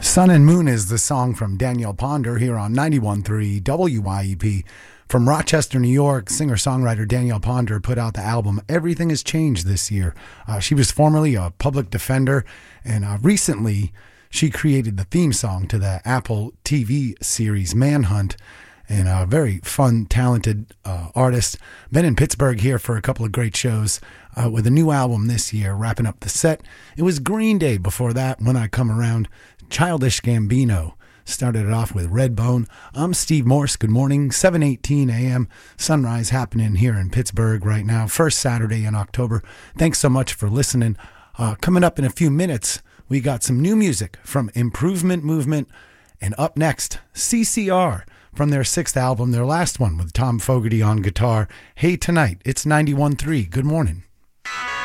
Sun and Moon is the song from Danielle Ponder here on 91.3 WYEP. From Rochester, New York, singer-songwriter Danielle Ponder put out the album Everything Has Changed this year. She was formerly a public defender, and recently she created the theme song to the Apple TV series Manhunt, and a very fun, talented artist. Been in Pittsburgh here for a couple of great shows with a new album this year, wrapping up the set. It was Green Day before that, When I Come Around. Childish Gambino started it off with Redbone. I'm Steve Morse. Good morning. 7:18 a.m. Sunrise happening here in Pittsburgh right now. First Saturday in October. Thanks so much for listening. Coming up in a few minutes, we got some new music from Improvement Movement. And up next, CCR from their sixth album, their last one with Tom Fogerty on guitar. Hey, tonight, it's 91.3. Good morning.